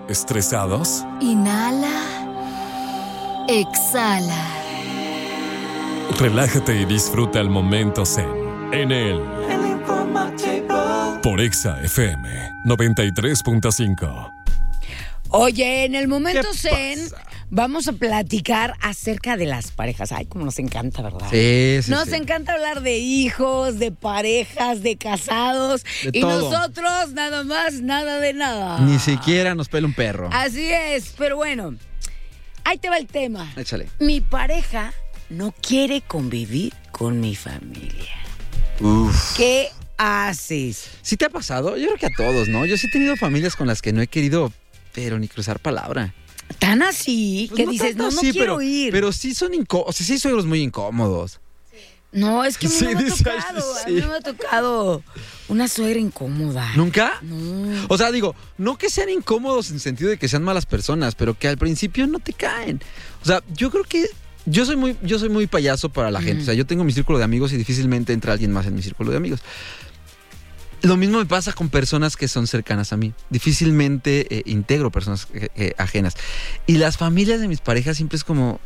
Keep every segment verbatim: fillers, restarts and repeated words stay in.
¿Estresados? Inhala. Exhala. Relájate y disfruta el momento zen en el por Exa F M noventa y tres punto cinco. Oye, en el momento ¿Qué zen pasa? vamos a platicar acerca de las parejas. Ay, como nos encanta, ¿verdad? Sí, sí, Nos sí. encanta hablar de hijos, de parejas, de casados. De y todo. nosotros nada más, nada de nada. Ni siquiera nos pela un perro. Así es, pero bueno, ahí te va el tema. Échale. Mi pareja no quiere convivir con mi familia. Uf. ¿Qué haces? ¿Sí te ha pasado? Yo creo que a todos, ¿no? Yo sí he tenido familias con las que no he querido, pero ni cruzar palabra. Tan así Pues que no dices, tanto no, no así, quiero pero, ir. Pero sí son incómodos. O sea, sí hay suegros muy incómodos. No, es que a mí Sí, no me ha dice, tocado. sí. A mí no me ha tocado una suegra incómoda. ¿Nunca? No. O sea, digo, no que sean incómodos en el sentido de que sean malas personas, pero que al principio no te caen. O sea, yo creo que yo soy muy, yo soy muy payaso para la gente. Mm. O sea, yo tengo mi círculo de amigos y difícilmente entra alguien más en mi círculo de amigos. Lo mismo me pasa con personas que son cercanas a mí. Difícilmente eh, integro personas eh, eh, ajenas. Y las familias de mis parejas siempre es como...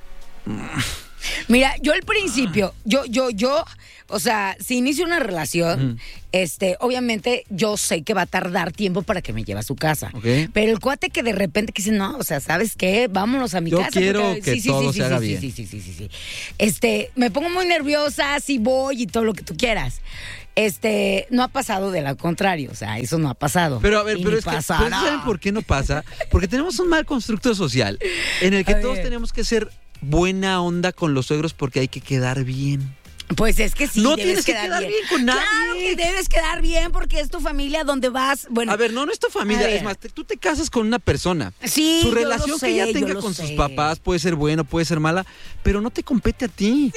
Mira, yo al principio, yo, yo, yo, o sea, si inicio una relación, Mm. este, obviamente yo sé que va a tardar tiempo para que me lleve a su casa. ¿Ok? Pero el cuate que de repente que dice, no, o sea, ¿sabes qué? Vámonos a mi Yo casa. quiero que todo sí, se haga sí, bien. Sí, sí, sí, sí, sí. Este, me pongo muy nerviosa, sí voy y todo lo que tú quieras. Este, no ha pasado de lo contrario, o sea, eso no ha pasado. Pero a ver, Y pero ni es que, pero pasará. ¿saben por qué no pasa? Porque tenemos un mal constructo social en el que A todos ver. tenemos que ser buena onda con los suegros porque hay que quedar bien. Pues es que sí, No debes tienes que quedar, quedar bien con nadie. Claro que debes quedar bien porque es tu familia donde vas. Bueno, A ver, no, no es tu A familia, ver. es más, te- tú te casas con una persona. sí, Su yo relación lo que sé, ya yo tenga lo con sus sé. papás puede ser buena, puede ser mala, pero no te compete a ti.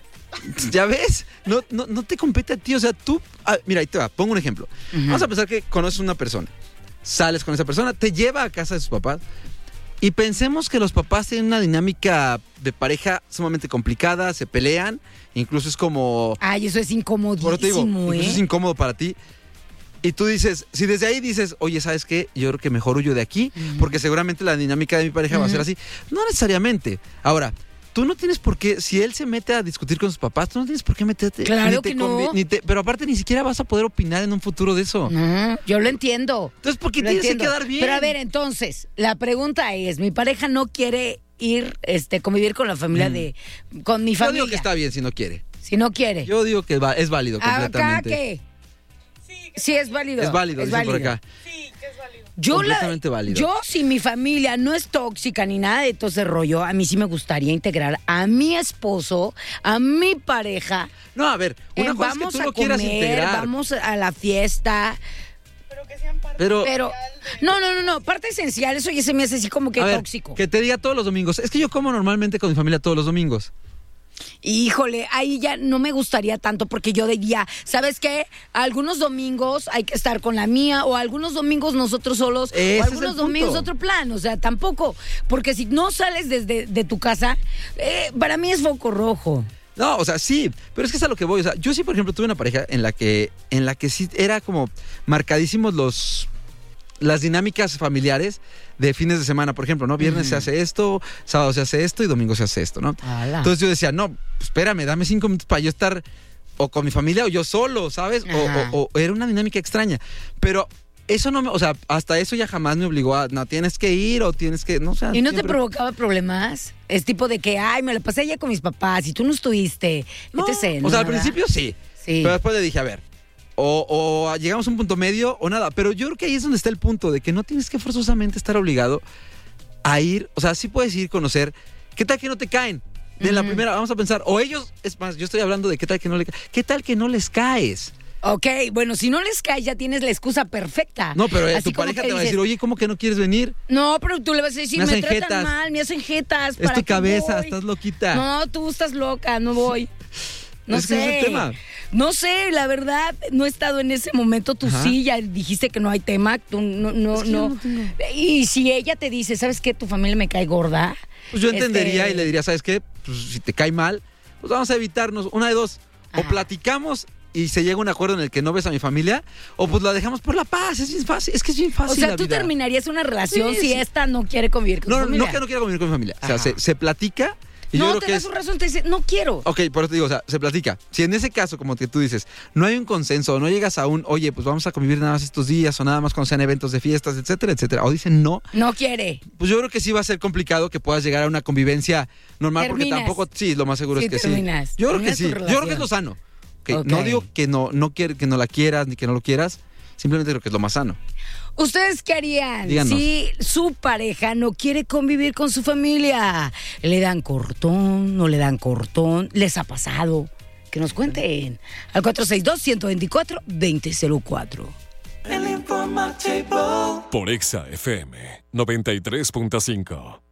¿Ya ves? No, no, no te compete a ti. O sea, tú. Ah, mira, ahí te va. Pongo un ejemplo. Ujú. Vamos a pensar que conoces una persona. Sales con esa persona, te lleva a casa de sus papás. Y pensemos que los papás tienen una dinámica de pareja sumamente complicada, se pelean. Incluso es como. Ay, eso es Por eso te digo, incomodísimo, incluso ¿eh? es incómodo para ti. Y tú dices, si desde ahí dices, oye, ¿sabes qué? Yo creo que mejor huyo de aquí, Ujú. porque seguramente la dinámica de mi pareja va a ser Ujú. así. No necesariamente. Ahora, tú no tienes por qué, si él se mete a discutir con sus papás, tú no tienes por qué meterte. Claro ni te que no. convi- ni te- pero aparte, ni siquiera vas a poder opinar en un futuro de eso. No, yo lo entiendo. Entonces, ¿por qué Lo tienes entiendo. que quedar bien? Pero a ver, entonces, la pregunta es, mi pareja no quiere ir, este, convivir con la familia Mm. de, con mi Yo familia. digo que está bien si no quiere. Si no quiere. Yo digo que va- es válido ¿Acá completamente. qué? Sí, es válido. Es válido, es dicen por válido. acá. Yo, la, Completamente válido. yo, si mi familia no es tóxica ni nada de todo ese rollo, a mí sí me gustaría integrar a mi esposo, a mi pareja. No, a ver, una en cosa es que vamos tú a lo quieras comer, integrar. vamos a la fiesta. Pero, Pero, no, no, no, no, parte esencial, eso ya se me hace así como que a ver, tóxico. que te diga todos los domingos. Es que yo como normalmente con mi familia todos los domingos. Híjole, ahí ya no me gustaría tanto porque yo diría, ¿sabes qué? Algunos domingos hay que estar con la mía o algunos domingos nosotros solos Ese o es algunos el domingos punto. otro plan, o sea, tampoco, porque si no sales desde de tu casa, eh, para mí es foco rojo. No, o sea, sí, pero es que es a lo que voy. O sea, yo sí, por ejemplo, tuve una pareja en la que, en la que sí era como marcadísimos los las dinámicas familiares de fines de semana, por ejemplo, ¿no? Viernes se hace esto, sábado se hace esto y domingo se hace esto, ¿no? Ala. Entonces yo decía, no, pues, espérame, dame cinco minutos para yo estar o con mi familia o yo solo, ¿sabes? O, Ajá. o- o era una dinámica extraña. Pero eso no me, o sea, hasta eso ya jamás me obligó a, no, tienes que ir o tienes que, no, o sea, ¿Y no te siempre- provocaba problemas? Es tipo de que, ay, me la pasé allá con mis papás y tú no estuviste, No, etcétera. o sea, al Nada. principio sí. Sí. Pero después le dije, a ver, o, o llegamos a un punto medio o nada. Pero yo creo que ahí es donde está el punto de que no tienes que forzosamente estar obligado a ir. O sea, sí puedes ir a conocer. ¿Qué tal que no te caen? De la Ujú. primera, vamos a pensar, o ellos, es más, yo estoy hablando de qué tal que no le ca- ¿Qué tal que no les caes? Ok, bueno, si no les cae ya tienes la excusa perfecta. No, pero eh, Así tu como pareja que te va a dices, decir, oye, ¿cómo que no quieres venir? no, pero tú le vas a decir, Me me, hacen tratan jetas. mal, me hacen jetas. Es ¿para tu qué cabeza, voy? estás loquita. No, tú estás loca, no voy. No Es que sé. ese es el tema. No sé, la verdad, no he estado en ese momento. Tú Ajá. sí, ya dijiste que no hay tema. Tú no, no, Es que yo no. no tengo. Y si ella te dice, ¿sabes qué? Tu familia me cae gorda. Pues yo entendería este, y le diría, ¿sabes qué? Pues si te cae mal, pues vamos a evitarnos. Una de dos. O Ajá. platicamos y se llega a un acuerdo en el que no ves a mi familia, o pues la dejamos por la paz. Es bien fácil, es que es bien fácil. O sea, la tú vida. terminarías una relación Sí, si sí. esta no quiere convivir con No, su no, familia. no que no quiera convivir con mi familia. O sea, Ajá. se, se platica. Y no, yo creo te que da es, su razón, te dice, no quiero. Ok, por eso te digo, o sea, se platica. Si en ese caso, como que tú dices, no hay un consenso, no llegas a un, oye, pues vamos a convivir nada más estos días, o nada más cuando sean eventos de fiestas, etcétera, etcétera, o dicen no, No quiere. pues yo creo que sí va a ser complicado que puedas llegar a una convivencia normal, Terminas. porque tampoco, sí, lo más seguro Sí, es que terminas. sí. Yo creo que Terminas sí, tu yo creo que relación. es lo sano. Ok, Ok. No digo que no, no, quiere, que no la quieras ni que no lo quieras, simplemente creo que es lo más sano. ¿Ustedes qué harían Díganos. si su pareja no quiere convivir con su familia? ¿Le dan cortón? ¿No le dan cortón? ¿Les ha pasado? Que nos cuenten. Al cuatro seis dos, uno dos cuatro, dos cero cero cuatro. Por Exa F M noventa y tres punto cinco.